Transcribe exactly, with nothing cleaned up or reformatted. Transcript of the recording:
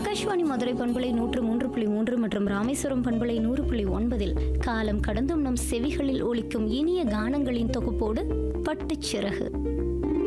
ஆகாஷ்வாணி மதுரை பண்பலை நூற்று மூன்று புள்ளி மூன்று மற்றும் ராமேஸ்வரம் பண்பலை நூறு புள்ளி ஒன்பதில் காலம் கடந்தும் நம் செவிகளில் ஒலிக்கும் இனிய கானங்களின் தொகுப்போடு பட்டுச்சிறகு.